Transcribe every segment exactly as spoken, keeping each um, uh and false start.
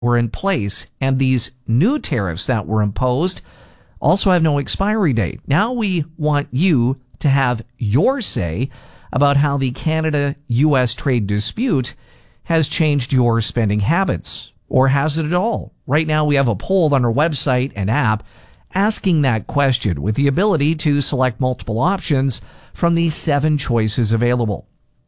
were in place, and these new tariffs that were imposed also have no expiry date. Now we want you to have your say about how the Canada-U S trade dispute has changed your spending habits, or has it at all? Right now we have a poll on our website and app asking that question with the ability to select multiple options from the seven choices available.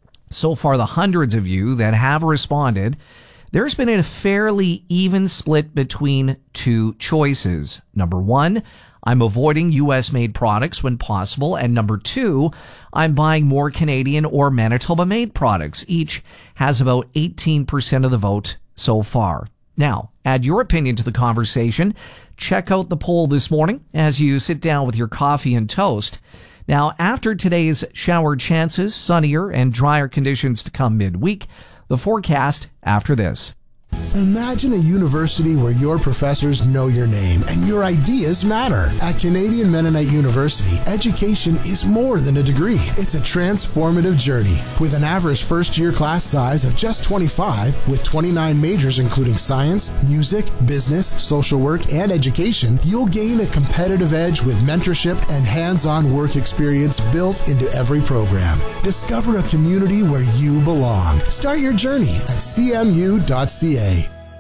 So far, the hundreds of you that have responded, there's been a fairly even split between two choices. Number one, I'm avoiding U S-made products when possible. And number two, I'm buying more Canadian or Manitoba-made products. Each has about eighteen percent of the vote so far. Now, add your opinion to the conversation. Check out the poll this morning as you sit down with your coffee and toast. Now, after today's shower chances, sunnier and drier conditions to come midweek. The forecast after this. Imagine a university where your professors know your name and your ideas matter. At Canadian Mennonite University, education is more than a degree. It's a transformative journey. With an average first-year class size of just twenty-five, with twenty-nine majors including science, music, business, social work, and education, you'll gain a competitive edge with mentorship and hands-on work experience built into every program. Discover a community where you belong. Start your journey at c m u dot c a.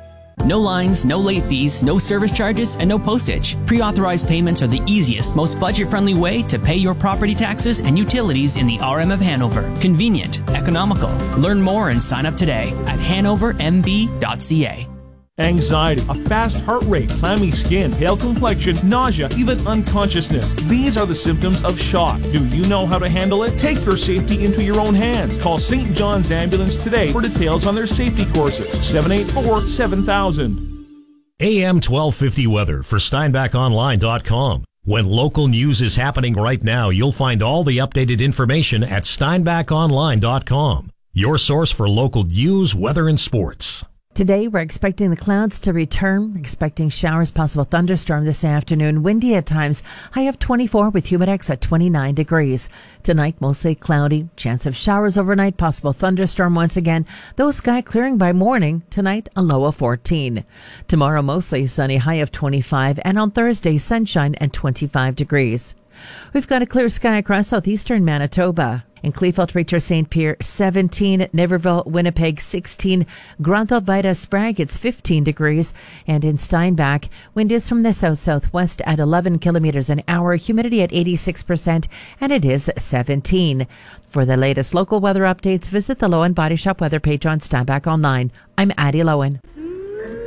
No lines, no late fees, no service charges, and no postage. Pre-authorized payments are the easiest, most budget-friendly way to pay your property taxes and utilities in the R M of Hanover. Convenient, economical. Learn more and sign up today at hanover m b dot c a. Anxiety, a fast heart rate, clammy skin, pale complexion, nausea, even unconsciousness. These are the symptoms of shock. Do you know how to handle it? Take your safety into your own hands. Call Saint John's Ambulance today for details on their safety courses. seven eight four, seven thousand. A M twelve fifty weather for steinbach online dot com. When local news is happening right now, you'll find all the updated information at steinbach online dot com. Your source for local news, weather, and sports. Today, we're expecting the clouds to return, expecting showers, possible thunderstorm this afternoon, windy at times, high of twenty-four with humidex at twenty-nine degrees. Tonight, mostly cloudy, chance of showers overnight, possible thunderstorm once again, though sky clearing by morning. Tonight, a low of fourteen. Tomorrow, mostly sunny, high of twenty-five, and on Thursday, sunshine and twenty-five degrees. We've got a clear sky across southeastern Manitoba. In Kleefeld, Reacher, Saint Pierre, seventeen. Niverville, Winnipeg, sixteen. Granville, Vida, Sprague, it's fifteen degrees. And in Steinbach, wind is from the south-southwest at eleven kilometers an hour, humidity at eighty-six percent, and it is seventeen. For the latest local weather updates, visit the Lowen Body Shop weather page on Steinbach Online. I'm Addie Lowen.